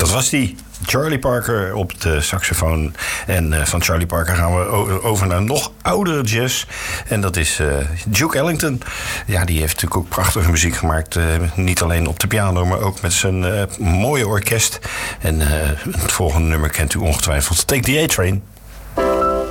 Dat was die. Charlie Parker op de saxofoon. En van Charlie Parker gaan we over naar nog oudere jazz. En dat is Duke Ellington. Ja, die heeft natuurlijk ook prachtige muziek gemaakt. Niet alleen op de piano, maar ook met zijn mooie orkest. En het volgende nummer kent u ongetwijfeld. Take the A-Train.